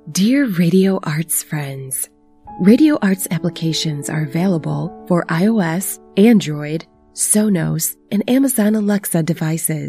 Dear Radio Arts friends, Radio Arts applications are available for iOS, Android, Sonos, and Amazon Alexa devices.